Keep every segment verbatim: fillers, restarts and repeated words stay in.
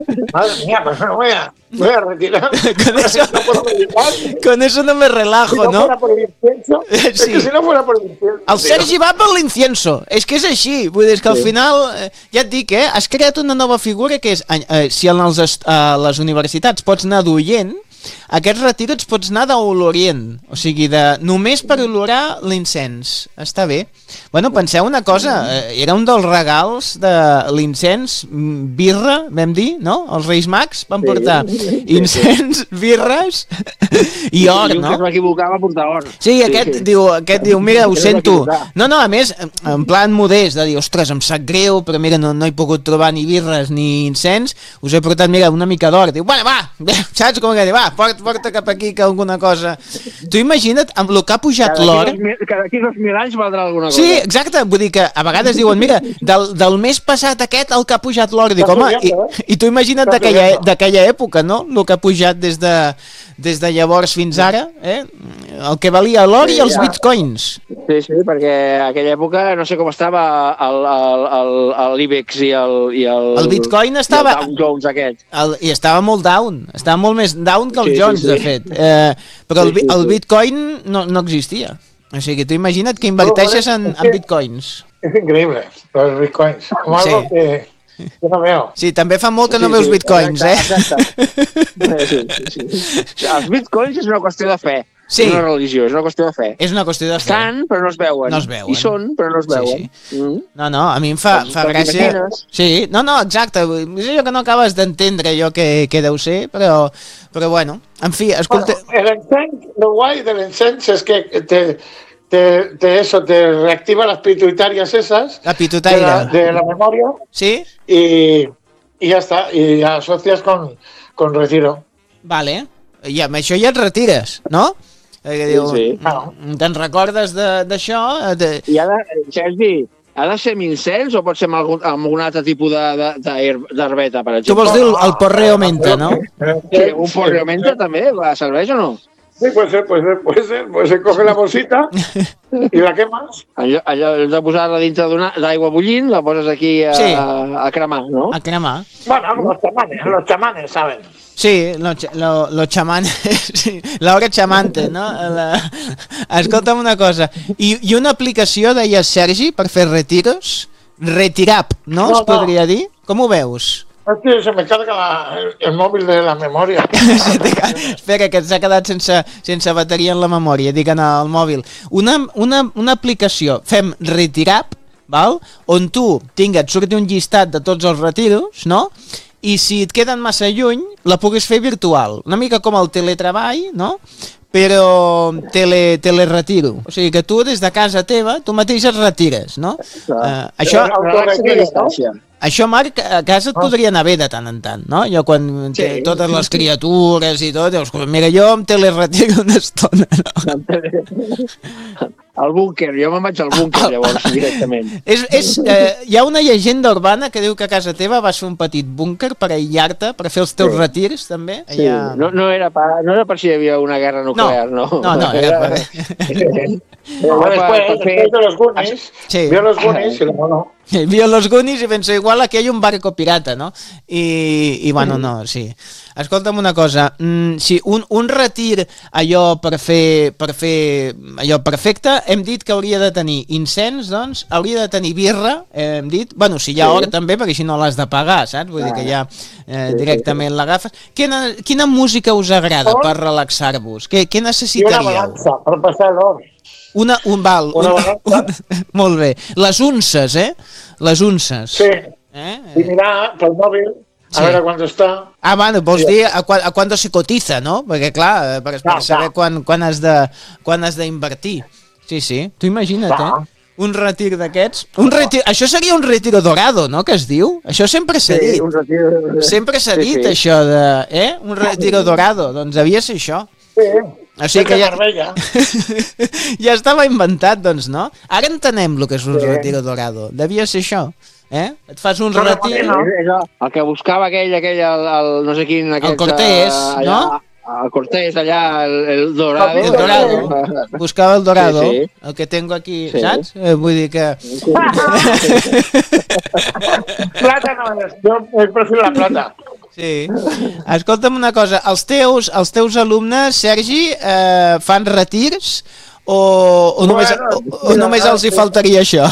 Madre mía, pues no voy a, voy a retirar. Con eso, no puedo meditar. con eso no me relajo, Si no, ¿no? fuera por el incienso, es Sí. que si no fuera por el incienso. El tío. Sergi va per l'incienso. És que és així. Vull dir, és que al final, eh, ja et dic, eh, has creat una nova figura que és, eh, si en els, est- a les universitats pots anar d'oient, aquests retirs et pots anar d'olorient. O sigui, de, només per olorar l'incens. Està bé. Bueno, penseu una cosa, eh, era un dels regals de l'incens, mm, birra, vam dir, no? Els Reis Mags van portar incens, birres i or, I un que no? es va equivocar va portar or. Sí, aquest, sí. Diu, aquest diu, mira, ho Era sento. d'equivocar. No, no, a més, en plan modest, de dir, ostres, em sap greu, però mira, no, no he pogut trobar ni birres ni incens, us he portat, mira, una mica d'or. Diu, bueno, va, saps com que diu, va, porta, porta cap aquí que alguna cosa. Tu imagina't, amb el que ha pujat Cada l'or... aquí dos mil- Cada aquí dos mil anys valdrà alguna cosa. Sí, exacte, vull dir que a vegades diuen, mira, del, del mes passat aquest el que ha pujat l'or, dic, Està home, i, pujant, eh? i tu imagina't Està d'aquella pujant. d'aquella època, no? El que ha pujat des de, des de llavors fins ara, eh? El que valia l'or Sí, i els ja. bitcoins. Sí, sí, perquè a aquella època no sé com estava el- el- el- el- l'Ibex i el... I el, El Bitcoin estava- I el Dow Jones aquest. El, I estava molt down, estava molt més down que el Sí, sí, Jones, sí. de fet. Eh, però el, Sí, sí, bi- el sí. Bitcoin no, no existia. O sigui, tu imagina't que inverteixes en, en bitcoins. Es increíble, los bitcoins. Como Sí. algo que, que no veo. Sí, també fa molt que no Sí, veus sí, bitcoins, exacte, eh? exacte. Sí, sí, sí. Els bitcoins és una qüestió de fe. Sí. És una religió, és una qüestió de fe. És una qüestió de fe. Estan, però no es veuen. No es veuen. I són, però no es Sí, veuen. Mm. No, no, a mi em fa, Doncs fa te'n gràcia... imagines? Sí, no, no, exacte. És allò que no acabes d'entendre allò que, que deu ser, però, però bueno. En fi, escolta... Bueno, el encens, lo guay del encens es que te, te, te eso, te reactiva las pituitarias esas La de pitutaire. la, de la memoria Sí? y, y ya está, y asocias con, con retiro. Vale. I amb això ja et retires, no? Eh, que diu, Sí, sí. mm, te'n recordes de- d'això? Eh, de, I ha de, Sergi, ha de ser amb incens o pot ser amb algun, amb algun altre tipus de- de- de- d'herbeta, per tu exemple? vols dir el, el porreo menta, no? Sí, un porreo menta també va, serveix o no? Sí, puede ser, puede ser, puede ser. Pues se coge la bolsita y la quemas. Allò, allò de posar-la dintre d'una- d'aigua bullint, la poses aquí a, Sí. a, a cremar, no? A cremar. Bueno, los chamanes, los chamanes saben. Sí, los lo, lo chamanes, sí, la hora chamante, no? La... Escolta'm una cosa, I, i una aplicació, deia Sergi, per fer retiros? Retirap, no? No, Es no. podria dir? Com ho veus? Es que se me carga la- el, el móvil de la memoria. Se t'ha quedat- Espera, que s'ha quedat sense, sense bateria en la memòria, dic en el mòbil. Una, una, una aplicació, fem Retirap, val? On tu tingues, surti un llistat de tots els retiros, no? I si et queden massa lluny, la puguis fer virtual. Una mica com el teletreball, no? Però tele, teleretiro. O sigui que tu des de casa teva, tu mateix et retires, no? Uh, això, Relaxa a distància. això, Marc, a casa et podria anar bé de tant en tant, no? Jo quan Sí. té totes les criatures i tot, dius, mira, jo em teleretiro una estona, no? Al búnquer, jo me'n vaig al búnquer llavors, directament. És, és, eh, hi ha una llegenda urbana que diu que a casa teva vas fer un petit búnquer per aïllar-te, per fer els teus Sí. retirs, també. Sí, Allà... no, no, era per, no era per si hi havia una guerra nuclear, no. no, no, era per... Luego Era después, per fer- después de los Goonies, Sí. vio los Goonies y lo no. Vio los Goonies i penso, igual aquí hi ha un barco pirata, no? I, i bueno, no, sí. Escolta'm una cosa, mm, sí, un, un retir allò per fer, per fer allò perfecte, hem dit que hauria de tenir incens, doncs, hauria de tenir birra, eh, hem dit, bueno, si hi ha Sí. or també, perquè si no l'has de pagar, saps? Vull dir que ja eh, directament l'agafes. Quina, quina música us agrada per relaxar-vos? Què, què Y una necessitaríeu? balanza para pasar el oro. Una, un val, Una un, balança. un, molt bé. Les unces, eh? Les unces. Sí. Eh? Y mira por el móvil a Sí. ver a cuánto está. Ah, bueno, vols dir a, qua, a quanto se cotiza, no? Perquè, clar, eh, per, per Clar, saber clar. quan, quan has de quan has d'invertir. Sí, sí. Tu imagina't, Clar. eh? Un retir d'aquests. Un retir... Això seria un retiro dorado, no?, que es diu? Això sempre s'ha Sí, dit. un retir... Sempre s'ha Sí, dit sí. això de... Eh? Un retiro dorado. Doncs devia ser això. Sí. O sigui que Vete a ja... Marbella. ja estava inventat, doncs, no? Ara entenem el que és un Sí. retiro dorado. Devia ser això. Eh? Et fas un No, no, retir... no. És el, el que buscava aquell, aquell, el, el no sé quin... Aquest, Cortés, eh, no? allà, el Cortés, allà, el, el dorado. El dorado. Buscava el dorado, Sí, sí. el que tengo aquí, Sí. saps? Eh, vull dir que... Plata no es. Yo prefiero la plata. Sí. Escolta'm una cosa, els teus, els teus alumnes, Sergi, eh, fan retirs o, o, només, Bueno, o, o només els hi faltaria això?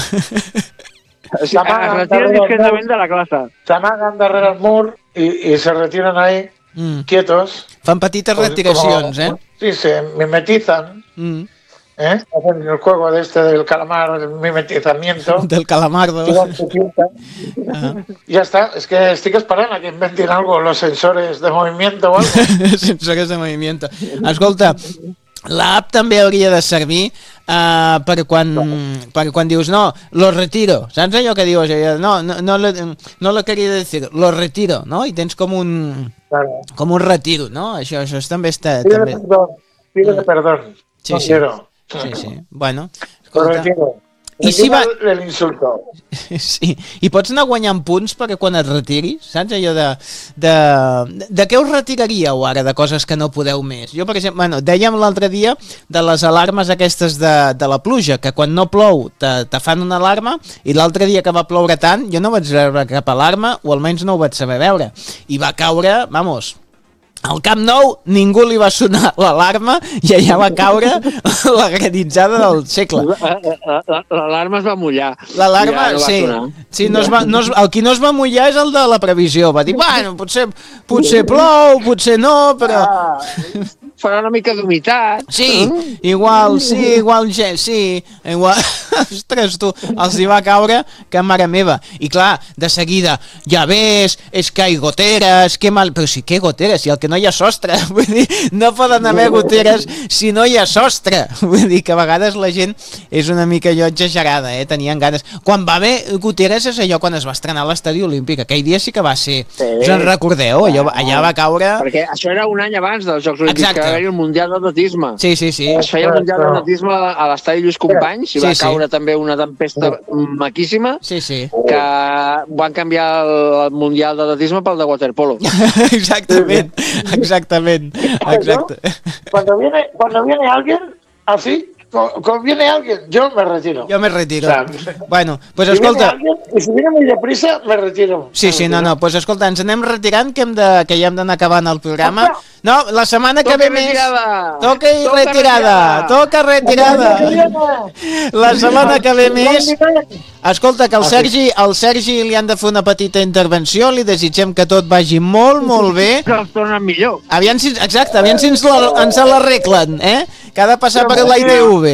Es retira discretament de la classe. S'amaguen darrere el mur y, y se retiran ahí, Mm. quietos. Fan petites Pues retiracions, como- eh? Sí, se mimetizan, Mm. ¿eh? Hacen el juego de este del calamar, el mimetizamiento. Del calamardo. Tiran su cinta. Ah. Y ya está, es que estoy esperando a que inventen algo, los sensores de movimiento o algo. Sensores de moviment. Escolta, l'app també hauria de servir uh, per, quan, per quan dius no, lo retiro, saps allò que dius? No, no, no, lo, no lo quería decir, lo retiro, no? I tens com un, Claro. com un retiro, no? Això, això també està... Pídele També... perdón, pídele perdón. Sí, no sí. quiero. Sí, sí. Bueno, Lo escolta, retiro. I si va- El insulto. sí. I pots anar guanyant punts perquè quan et retiris, saps allò de... De, de què us retiraríeu ara, de coses que no podeu més? Jo, per exemple, bueno, dèiem l'altre dia de les alarmes aquestes de, de la pluja, que quan no plou te, te fan una alarma, i l'altre dia que va ploure tant, jo no vaig veure cap alarma, o almenys no ho vaig saber veure. I va caure, vamos... Al Camp Nou ningú li va sonar l'alarma i allà va caure la granitzada del segle. L'alarma es va mullar. L'alarma, Ja no va sí. sonar. sí no es va, no es, el qui no es va mullar és el de la previsió. Va dir, bueno, potser, potser plou, potser no, però... Ah, farà una mica d'humitat. Sí, igual, sí, igual, ja, sí, igual... Ostres, tu, els hi va caure que mare meva. I clar, de seguida, ja ves, és que hi goteres, que mal... Però sí, que goteres? Si el que no hi ha sostre, vull dir, no poden haver goteres si no hi ha sostre. Vull dir que a vegades la gent és una mica allò exagerada, eh? Tenien ganes. Quan va haver goteres és allò quan es va estrenar l'Estadi Olímpic. Aquell dia sí que va ser... Sí. Us en recordeu? Allò, allà va caure... Perquè això era un any abans dels Jocs Olímpics, Exacte. que va haver el Mundial d'Atletisme. Sí, sí, sí. Es feia el Mundial d'Atletisme a l'estadi Lluís Companys i va Sí, sí. caure també una tempesta maquíssima Sí, sí. que van canviar el Mundial d'Atletisme pel de waterpolo. Exactament, exactament, exacte. Cuando viene, cuando viene alguien así, cu- cuando viene alguien, yo me retiro. Jo me retiro. O sea, Bueno, pues Si viene escolta... alguien, y si viene muy deprisa, me retiro. Sí, sí, no, no, pues escolta, ens anem retirant, que, hem de, que ja hem d'anar acabant el programa. No, la setmana que Toca ve més... retirada! Toca i Toca retirada! retirada! Toca retirada! La setmana que ve més... Escolta, que el Sergi, al Sergi li han de fer una petita intervenció, li desitgem que tot vagi molt, molt bé. Que els tornen millor. Aviam si, exacte, aviam si ens, la, ens l'arreglen, eh? Que ha de passar per la I T V.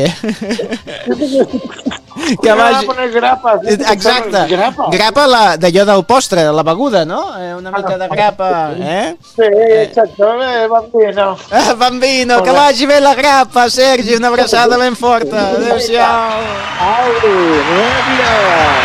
Que Me van a vagi... poner grapas. Exacte, Grapa. grapa la- d'allò del postre, de la beguda, no? Eh, una mica de grapa, eh? Sí, exacto, eh, bambino. Ah, bambino, que vagi bé la grapa, Sergi, una abraçada ben forta. Adéu-siau. Au, no, mira.